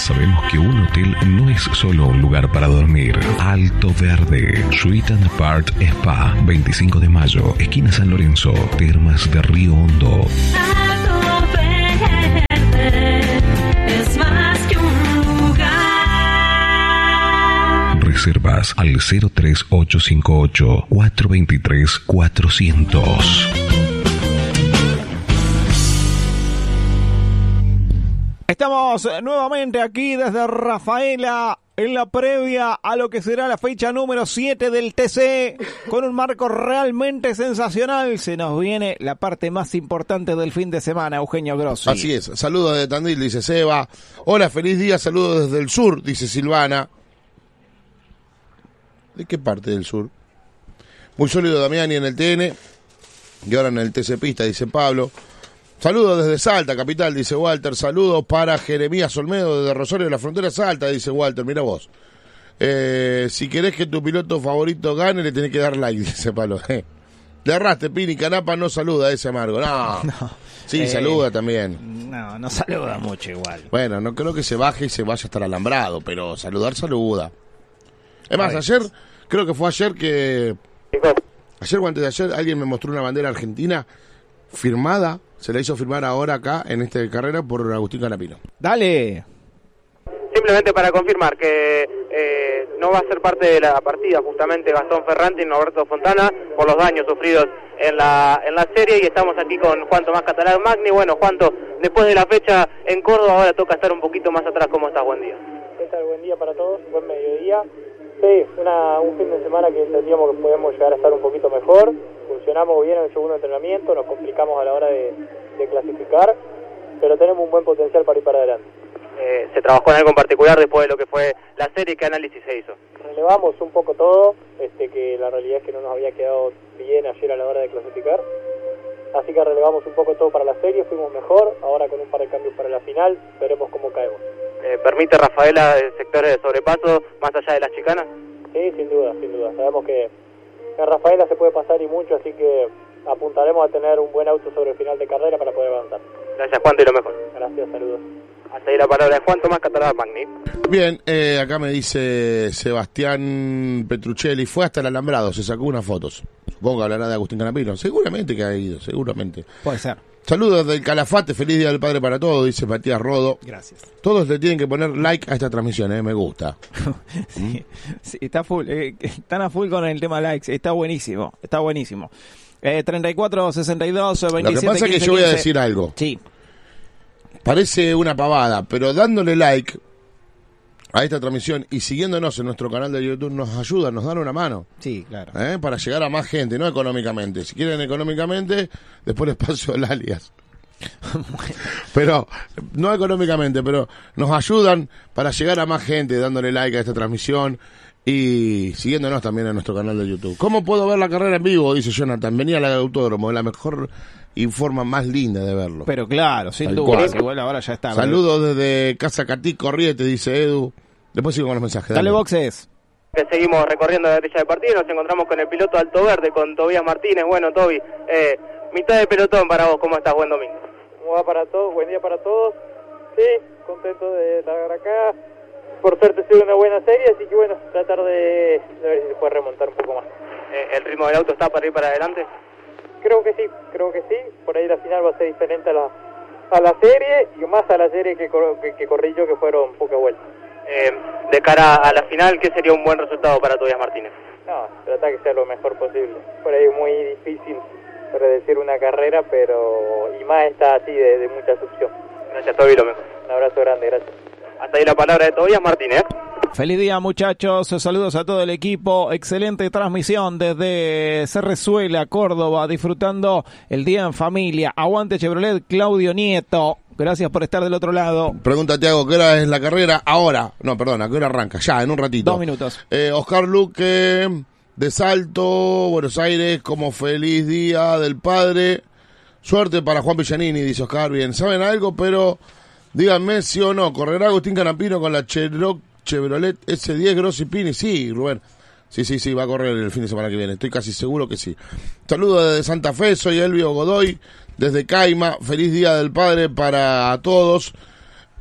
Sabemos que un hotel no es solo un lugar para dormir. Alto Verde, Suite and Apart Spa, 25 de mayo, esquina San Lorenzo, Termas de Río Hondo. Alto Verde es más que un lugar. Reservas al 03858 423 400. Estamos nuevamente aquí desde Rafaela en la previa a lo que será la fecha número 7 del TC con un marco realmente sensacional. Se nos viene la parte más importante del fin de semana, Eugenio Grossi. Así es, saludos desde Tandil, dice Seba. Hola, feliz día, saludos desde el sur, dice Silvana. ¿De qué parte del sur? Muy sólido Damiani en el TN y ahora en el TC Pista, dice Pablo. Saludos desde Salta, capital, dice Walter. Saludos para Jeremías Olmedo desde Rosario de la Frontera Salta, dice Walter. Mira vos. Si querés que tu piloto favorito gane, le tenés que dar like, dice Pablo. Le erraste, Pini. Canapa no saluda a ese amargo. No. Sí, saluda también. No saluda mucho igual. Bueno, no creo que se baje y se vaya a estar alambrado, pero saludar saluda. Es más, creo que fue ayer ayer o antes de ayer, alguien me mostró una bandera argentina firmada. Se la hizo firmar ahora acá en esta carrera por Agustín Canapino. Dale. Simplemente para confirmar que no va a ser parte de la partida justamente Gastón Ferranti y Norberto Fontana por los daños sufridos en la serie, y estamos aquí con Juan Tomás Catalán Magni. Bueno, Juanto, después de la fecha en Córdoba ahora toca estar un poquito más atrás. ¿Cómo estás? Buen día. ¿Qué tal? Buen día para todos, buen mediodía. Sí, un fin de semana que entendíamos que podemos llegar a estar un poquito mejor. Funcionamos bien en el segundo entrenamiento, nos complicamos a la hora de clasificar, pero tenemos un buen potencial para ir para adelante. ¿Se trabajó en algo en particular después de lo que fue la serie? ¿Qué análisis se hizo? Relevamos un poco todo, que la realidad es que no nos había quedado bien ayer a la hora de clasificar, así que relevamos un poco todo para la serie, fuimos mejor, ahora con un par de cambios para la final, veremos cómo caemos. ¿Permite Rafaela sectores de sobrepaso más allá de las chicanas? Sí, sin duda, sabemos que en Rafaela se puede pasar y mucho, así que apuntaremos a tener un buen auto sobre el final de carrera para poder avanzar. Gracias, Juan, y lo mejor. Gracias, saludos. Hasta ahí la palabra de Juan Tomás Catalán Magni. Bien, acá me dice Sebastián Petruccelli, fue hasta el alambrado, se sacó unas fotos. Supongo que hablará de Agustín Canapino. Seguramente que ha ido, seguramente. Puede ser. Saludos del Calafate, feliz día del padre para todos, dice Matías Rodo. Gracias. Todos le tienen que poner like a esta transmisión, me gusta. Sí, está full, están a full con el tema likes, está buenísimo. 34, 62, 27, Lo que pasa 15, es que yo voy a 15. decir algo. Sí. Parece una pavada, pero dándole like a esta transmisión y siguiéndonos en nuestro canal de YouTube nos ayudan, nos dan una mano. Sí, claro. Para llegar a más gente, no económicamente. Si quieren económicamente, después les paso el alias. Pero, no económicamente, pero nos ayudan para llegar a más gente dándole like a esta transmisión y siguiéndonos también en nuestro canal de YouTube. ¿Cómo puedo ver la carrera en vivo? Dice Jonathan. Venía al autódromo, es la mejor y forma más linda de verlo. Pero claro, sin Tal duda, cual. igual ahora ya está. Saludos desde Casa Catí Corriete, dice Edu. Después sigo con los mensajes. Dale boxes. Que seguimos recorriendo la grilla de partido, nos encontramos con el piloto Alto Verde, con Tobías Martínez. Bueno, Toby, mitad de pelotón para vos, ¿cómo estás? Buen domingo. ¿Cómo va para todos? Buen día para todos. Sí, contento de estar acá. Por suerte ha sido una buena serie, así que bueno, tratar de ver si se puede remontar un poco más. ¿El ritmo del auto está para ir para adelante? Creo que sí. Por ahí la final va a ser diferente a la serie y más a la serie que corrí yo, que fueron pocas vueltas. De cara a la final, ¿qué sería un buen resultado para Tobías Martínez? No, tratar que sea lo mejor posible. Por ahí es muy difícil predecir una carrera, pero y más está así de mucha succión. Gracias, Toby, lo mejor. Un abrazo grande, gracias. Hasta ahí la palabra de Tobías Martínez. Feliz día, muchachos, saludos a todo el equipo, excelente transmisión desde Cerrezuela, Córdoba, disfrutando el día en familia. Aguante Chevrolet, Claudio Nieto, gracias por estar del otro lado. Pregunta, Tiago, ¿qué hora es la carrera? Ahora, no, perdona, ¿a qué hora arranca? Ya, en un ratito. 2 minutos. Oscar Luque, de Salto, Buenos Aires, como feliz día del padre. Suerte para Juan Pillanini, dice Oscar. Bien, ¿saben algo? Pero díganme sí o no, ¿correrá Agustín Canapino con la Chevrolet S10 Grossi Pini? Sí, Rubén. Sí, va a correr el fin de semana que viene. Estoy casi seguro que sí. Saludos desde Santa Fe, soy Elvio Godoy, desde Caima. Feliz Día del Padre para todos.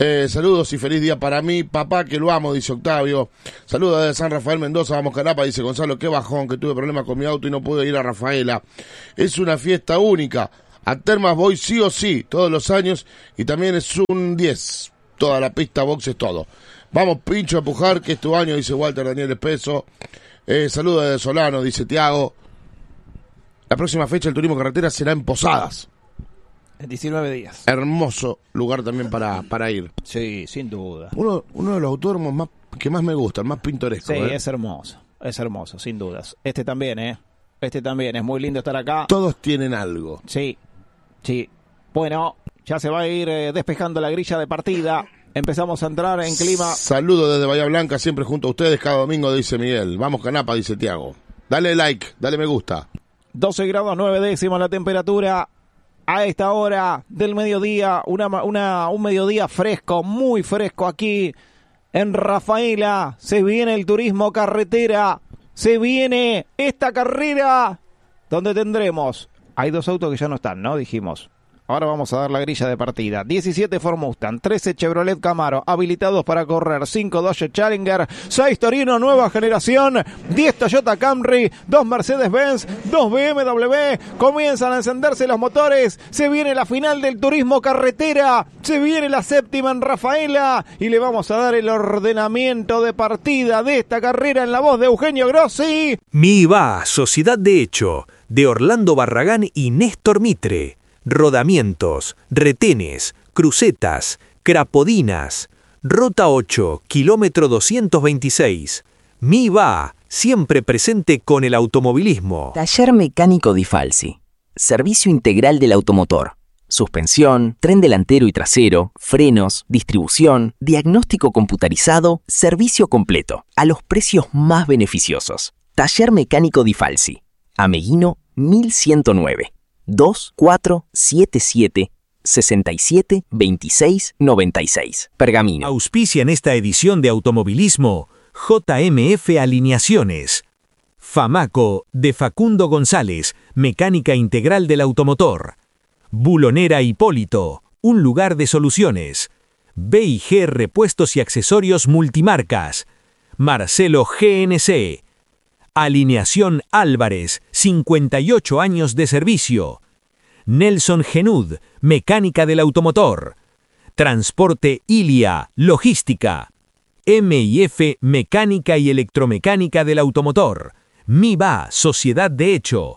Saludos y feliz día para mí, papá, que lo amo, dice Octavio. Saludos desde San Rafael Mendoza, vamos Canapa, dice Gonzalo, qué bajón, que tuve problemas con mi auto y no pude ir a Rafaela. Es una fiesta única. A Termas voy sí o sí, todos los años, y también es un 10. Toda la pista, boxes, todo. Vamos, Pincho, a empujar, que es tu año, dice Walter Daniel Espeso. Saludos desde Solano, dice Tiago. La próxima fecha del turismo carretera será en Posadas. En 19 días. Hermoso lugar también para ir. Sí, sin duda. Uno de los autódromos que más me gustan, más pintorescos. Sí, es hermoso, sin dudas. Este también, es muy lindo estar acá. Todos tienen algo. Sí. Bueno, ya se va a ir despejando la grilla de partida. Empezamos a entrar en clima. Saludos desde Bahía Blanca, siempre junto a ustedes cada domingo, dice Miguel. Vamos Canapa, dice Tiago. Dale like, dale me gusta. 12 grados 9 décimos la temperatura. A esta hora del mediodía, un mediodía fresco, muy fresco aquí en Rafaela. Se viene el turismo carretera, se viene esta carrera donde tendremos, hay 2 autos que ya no están, ¿no? Dijimos. Ahora vamos a dar la grilla de partida. 17 Ford Mustang, 13 Chevrolet Camaro, habilitados para correr, 5 Dodge Challenger, 6 Torino nueva generación, 10 Toyota Camry, 2 Mercedes-Benz, 2 BMW. Comienzan a encenderse los motores. Se viene la final del turismo carretera. Se viene la 7ª en Rafaela. Y le vamos a dar el ordenamiento de partida de esta carrera en la voz de Eugenio Grossi. MIVA, Sociedad de Hecho, de Orlando Barragán y Néstor Mitre. Rodamientos, retenes, crucetas, crapodinas. Ruta 8, kilómetro 226. MIVA, siempre presente con el automovilismo. Taller Mecánico Di Falsi. Servicio integral del automotor. Suspensión, tren delantero y trasero, frenos, distribución, diagnóstico computarizado, servicio completo, a los precios más beneficiosos. Taller Mecánico Di Falsi. Ameguino 1109. 2477 67 26 96. Pergamino. Auspicia en esta edición de automovilismo JMF Alineaciones. Famaco de Facundo González, mecánica integral del automotor. Bulonera Hipólito, un lugar de soluciones. B&G Repuestos y Accesorios Multimarcas. Marcelo GNC. Alineación Álvarez, 58 años de servicio. Nelson Genud, mecánica del automotor. Transporte Ilia, logística. M&F, mecánica y electromecánica del automotor. MIVA, Sociedad de Hecho.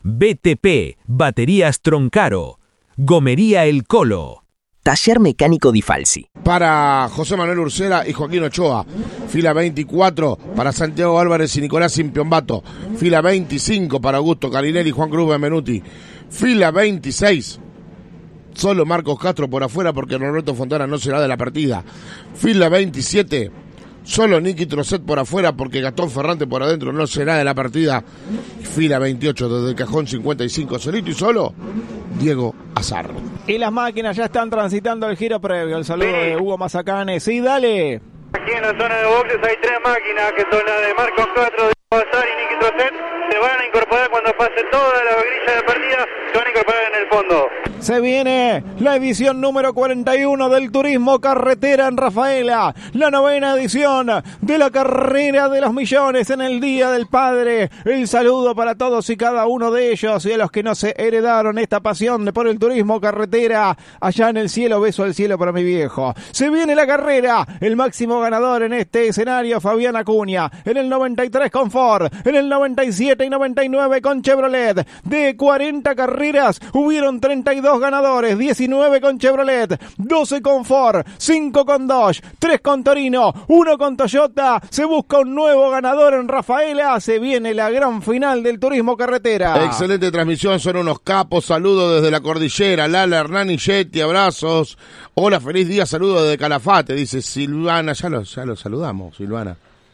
BTP, baterías Troncaro. Gomería El Colo. Taller Mecánico Di Falsi. Para José Manuel Ursera y Joaquín Ochoa. Fila 24 para Santiago Álvarez y Nicolás Impiombato. Fila 25 para Augusto Carinelli y Juan Cruz Benvenuti. Fila 26. Solo Marcos Castro por afuera porque Norberto Fontana no será de la partida. Fila 27. Solo Nicky Trocet por afuera porque Gastón Ferrante por adentro no será de la partida. Fila 28 desde el cajón 55. Solito y solo Diego Azar. Y las máquinas ya están transitando el giro previo. El saludo de Hugo Mazacane. Sí, dale. Aquí en la zona de boxes hay 3 máquinas que son las de Marcos Castro, de Bazar y Nicky Trocet. Se van a incorporar cuando pase toda la grilla de partida. Se van a incorporar en el fondo. Se viene la edición número 41 del Turismo Carretera en Rafaela. La 9ª edición de la Carrera de los Millones en el Día del Padre. El saludo para todos y cada uno de ellos y a los que no se heredaron esta pasión por el turismo carretera. Allá en el cielo, beso al cielo para mi viejo. Se viene la carrera. El máximo ganador en este escenario, Fabián Acuña. En el 93 con Ford. En el 97 y 99 con Chevrolet. De 40 carreras hubieron 32 ganadores, 19 con Chevrolet, 12 con Ford, 5 con Dodge, 3 con Torino, 1 con Toyota. Se busca un nuevo ganador en Rafaela. Se viene la gran final del turismo carretera. Excelente transmisión, son unos capos. Saludos desde la cordillera. Lala, Hernán y Yeti, abrazos. Hola, feliz día, saludos desde Calafate, dice Silvana. Ya lo saludamos, Silvana.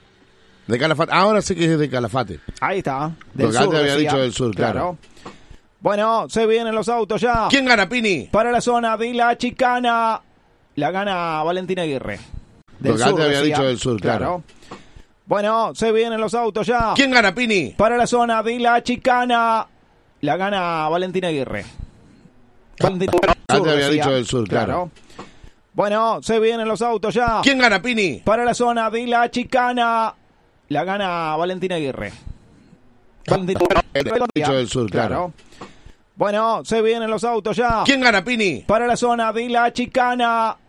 De Calafate, ahora sé que es de Calafate. Ahí está. Del Porque sur, antes había decía. dicho del sur, claro. Bueno, se vienen los autos ya. ¿Quién gana, Pini? Para la zona de la Chicana. La gana Valentina Aguirre. Porque antes había dicho del sur, claro. Bueno, se vienen los autos ya. ¿Quién gana, Pini? Para la zona de la Chicana. La gana Valentina Aguirre. Valentina Antes había dicho del sur, claro. Bueno, se vienen los autos ya. ¿Quién gana, Pini? Para la zona de la chicana. La gana Valentina Aguirre. Valentina Dicho del Sur, claro. Bueno, se vienen los autos ya. ¿Quién gana, Pini? Para la zona de la chicana.